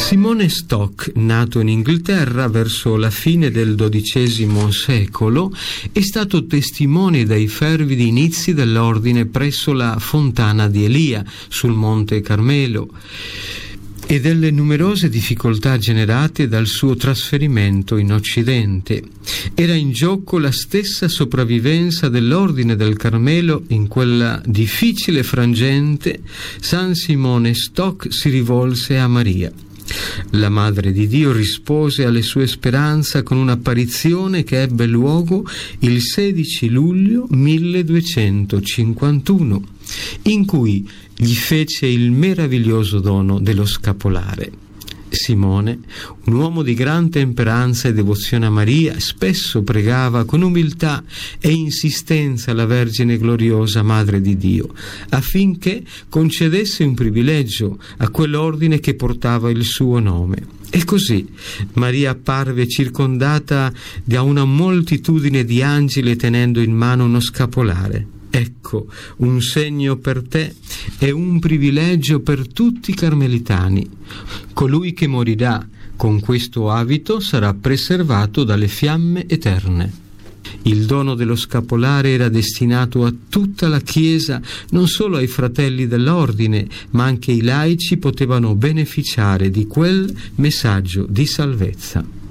Simone Stock, nato in Inghilterra verso la fine del XII secolo, è stato testimone dei fervidi inizi dell'ordine presso la Fontana di Elia sul Monte Carmelo e delle numerose difficoltà generate dal suo trasferimento in Occidente. Era in gioco la stessa sopravvivenza dell'ordine del Carmelo. In quella difficile frangente San Simone Stock si rivolse a Maria. La Madre di Dio rispose alle sue speranze con un'apparizione che ebbe luogo il 16 luglio 1251, in cui gli fece il meraviglioso dono dello scapolare. Simone, un uomo di gran temperanza e devozione a Maria, spesso pregava con umiltà e insistenza alla Vergine gloriosa Madre di Dio, affinché concedesse un privilegio a quell'ordine che portava il suo nome. E così Maria apparve circondata da una moltitudine di angeli tenendo in mano uno scapolare. Ecco, un segno per te e un privilegio per tutti i carmelitani. Colui che morirà con questo abito sarà preservato dalle fiamme eterne. Il dono dello scapolare era destinato a tutta la Chiesa, non solo ai fratelli dell'ordine, ma anche i laici potevano beneficiare di quel messaggio di salvezza.